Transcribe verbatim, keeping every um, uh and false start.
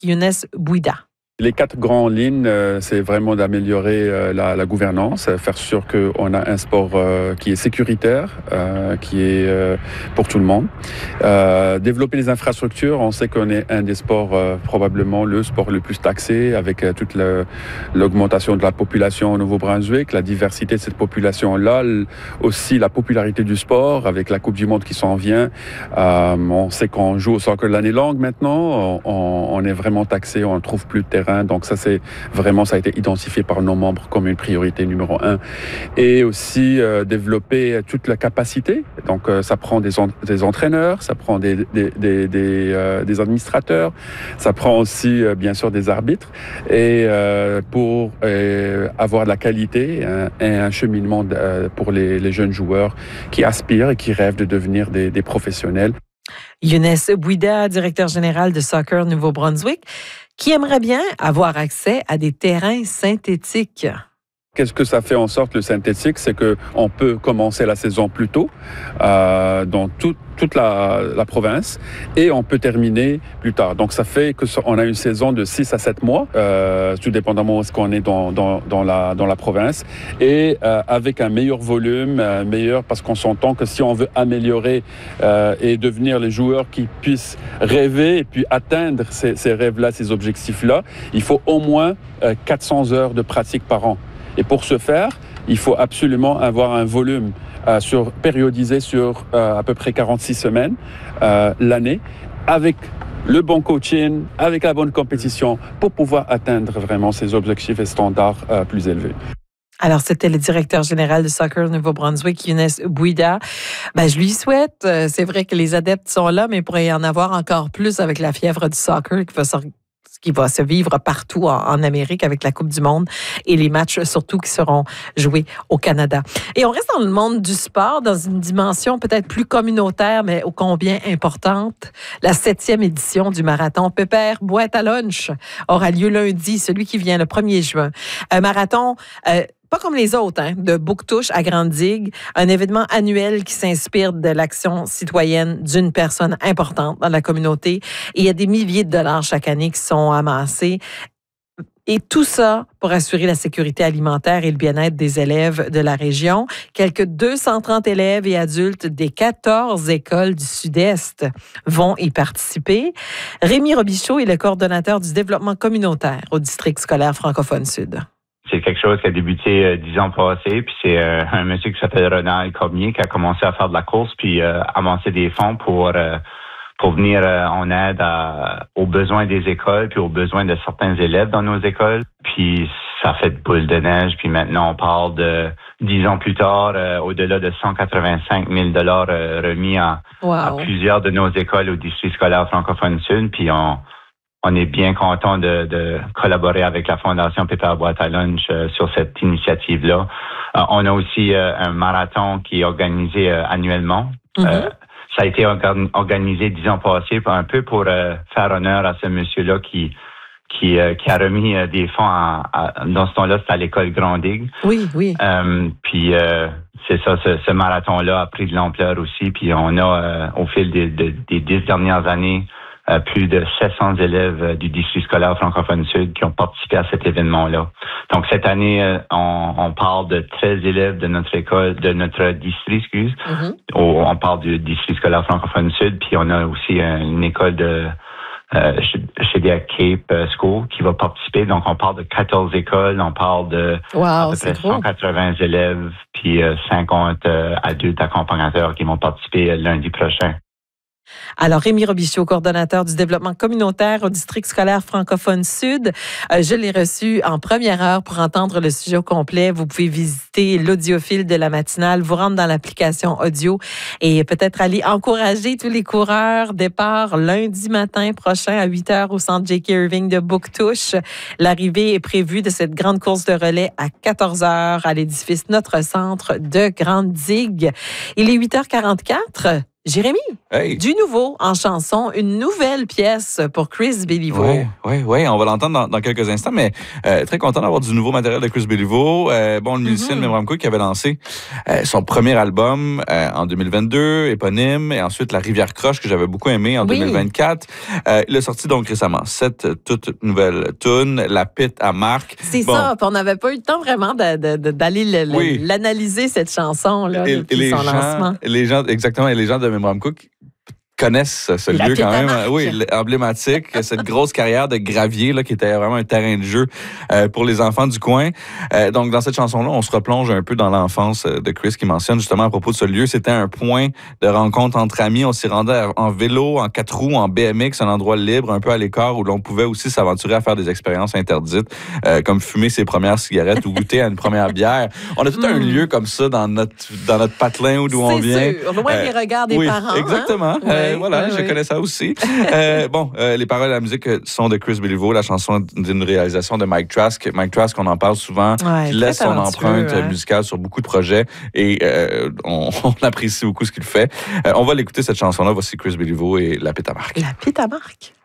Younes Bouida. Les quatre grandes lignes, euh, c'est vraiment d'améliorer euh, la, la gouvernance, faire sûr qu'on a un sport euh, qui est sécuritaire, euh, qui est euh, pour tout le monde. Euh, développer les infrastructures, on sait qu'on est un des sports, euh, probablement le sport le plus taxé, avec euh, toute le, l'augmentation de la population au Nouveau-Brunswick, la diversité de cette population-là, aussi la popularité du sport, avec la Coupe du Monde qui s'en vient. Euh, on sait qu'on joue au soccer l'année longue maintenant, on, on est vraiment taxé, on ne trouve plus de terrain. Donc ça, c'est vraiment, ça a été identifié par nos membres comme une priorité numéro un. Et aussi euh, développer toute la capacité. Donc euh, ça prend des, en, des entraîneurs, ça prend des, des, des, des, euh, des administrateurs, ça prend aussi euh, bien sûr des arbitres. Et euh, pour euh, avoir de la qualité hein, et un cheminement de, euh, pour les, les jeunes joueurs qui aspirent et qui rêvent de devenir des, des professionnels. Younes Bouida, directeur général de Soccer Nouveau-Brunswick, qui aimerait bien avoir accès à des terrains synthétiques. Qu'est-ce que ça fait en sorte, le synthétique? C'est qu'on peut commencer la saison plus tôt euh, dans tout, toute la, la province et on peut terminer plus tard. Donc, ça fait qu'on a une saison de six à sept mois, euh, tout dépendamment où est-ce qu'on est dans, dans, dans, la, dans la province, et euh, avec un meilleur volume, euh, meilleur parce qu'on s'entend que si on veut améliorer euh, et devenir les joueurs qui puissent rêver et puis atteindre ces, ces rêves-là, ces objectifs-là, il faut au moins euh, quatre cents heures de pratique par an. Et pour ce faire, il faut absolument avoir un volume euh, sur, périodisé sur euh, à peu près quarante-six semaines euh, l'année, avec le bon coaching, avec la bonne compétition, pour pouvoir atteindre vraiment ces objectifs et standards euh, plus élevés. Alors, c'était le directeur général de Soccer Nouveau-Brunswick, Younes Bouida. Ben, je lui souhaite. C'est vrai que les adeptes sont là, mais il pourrait y en avoir encore plus avec la fièvre du soccer qui va sortir. Qui va se vivre partout en, en Amérique avec la Coupe du Monde et les matchs surtout qui seront joués au Canada. Et on reste dans le monde du sport, dans une dimension peut-être plus communautaire, mais ô combien importante. La septième édition du marathon Pépère Boîte à lunch aura lieu lundi, celui qui vient le premier juin. Un marathon... Euh, Pas comme les autres, hein, de Bouctouche à Grande-Digue, un événement annuel qui s'inspire de l'action citoyenne d'une personne importante dans la communauté. Et il y a des milliers de dollars chaque année qui sont amassés. Et tout ça pour assurer la sécurité alimentaire et le bien-être des élèves de la région. Quelques deux cent trente élèves et adultes des quatorze écoles du Sud-Est vont y participer. Rémi Robichaud est le coordonnateur du développement communautaire au district scolaire francophone Sud. C'est quelque chose qui a débuté euh, dix ans passés, puis c'est euh, un monsieur qui s'appelle Ronald Cormier qui a commencé à faire de la course puis euh, amasser des fonds pour euh, pour venir euh, en aide à, aux besoins des écoles puis aux besoins de certains élèves dans nos écoles. Puis ça fait de boule de neige, puis maintenant on parle de dix ans plus tard, euh, au-delà de cent quatre-vingt-cinq mille dollars euh, remis à, wow. à plusieurs de nos écoles au district scolaire francophone Sud, puis on On est bien content de, de collaborer avec la Fondation Pépère Boîte à lunch euh, sur cette initiative-là. Euh, on a aussi euh, un marathon qui est organisé euh, annuellement. Mm-hmm. Euh, ça a été organ- organisé dix ans passés, un peu pour euh, faire honneur à ce monsieur-là qui qui, euh, qui a remis euh, des fonds à, à, dans ce temps-là, c'était à l'école Grande-Digue. Oui, oui. Euh, puis euh, c'est ça, ce, ce marathon-là a pris de l'ampleur aussi. Puis on a, euh, au fil des, des, des dix dernières années, Euh, plus de sept cents élèves euh, du district scolaire francophone Sud qui ont participé à cet événement-là. Donc, cette année, euh, on, on parle de treize élèves de notre école, de notre district, excuse. Mm-hmm. On, on parle du district scolaire francophone Sud, puis on a aussi euh, une école de euh, chez des Cape School qui va participer. Donc, on parle de quatorze écoles, on parle de wow, à peu près cent quatre-vingts élèves, puis euh, cinquante euh, adultes accompagnateurs qui vont participer euh, lundi prochain. Alors, Rémi Robichaud, coordonnateur du développement communautaire au district scolaire francophone Sud. Euh, je l'ai reçu en première heure pour entendre le sujet au complet. Vous pouvez visiter l'audiophile de la matinale, vous rendre dans l'application audio et peut-être aller encourager tous les coureurs. Départ lundi matin prochain à huit heures au centre J K. Irving de Bouctouche. L'arrivée est prévue de cette grande course de relais à quatorze heures à l'édifice Notre Centre de Grande-Digue. Il est huit heures quarante-quatre. Jérémy, Hey. du nouveau en chanson, une nouvelle pièce pour Chris Béliveau. Oui, oui, oui, on va l'entendre dans, dans quelques instants, mais euh, très content d'avoir du nouveau matériel de Chris Béliveau. Euh, bon, le musicien Mm-hmm. de Memramco qui avait lancé euh, son premier album euh, en deux mille vingt-deux, éponyme, et ensuite La Rivière Croche, que j'avais beaucoup aimé en Oui. deux mille vingt-quatre. Euh, il a sorti donc récemment sept toutes nouvelles tunes, La Pite à Marc. C'est Bon. ça, puis on n'avait pas eu le temps vraiment de- de- de- d'aller le- le- Oui. l'analyser, cette chanson-là, Et- et depuis les son gens, lancement. les gens, exactement, et les gens de Memramco qui connaissent ce La lieu Pite quand à même, Marc. oui, emblématique, cette grosse carrière de gravier là, qui était vraiment un terrain de jeu euh, pour les enfants du coin. Euh, donc dans cette chanson-là, on se replonge un peu dans l'enfance de Chris qui mentionne justement à propos de ce lieu. C'était un point de rencontre entre amis. On s'y rendait en vélo, en quatre roues, en B M X, un endroit libre, un peu à l'écart où l'on pouvait aussi s'aventurer à faire des expériences interdites, euh, comme fumer ses premières cigarettes ou goûter à une première bière. On a tout un lieu comme ça dans notre dans notre patelin où d'où on C'est vient. sûr, loin Euh, des regards des oui, parents. exactement. Hein? Euh, Ouais, voilà, ouais, je ouais. connais ça aussi. Euh, bon, euh, les paroles et la musique sont de Chris Béliveau, la chanson d'une réalisation de Mike Trask. Mike Trask, on en parle souvent, Ouais, qui très laisse son talentueux, empreinte hein. musicale sur beaucoup de projets et euh, on, on apprécie beaucoup ce qu'il fait. Euh, on va l'écouter cette chanson-là. Voici Chris Béliveau et La Pite à Marc. La Pite à Marc.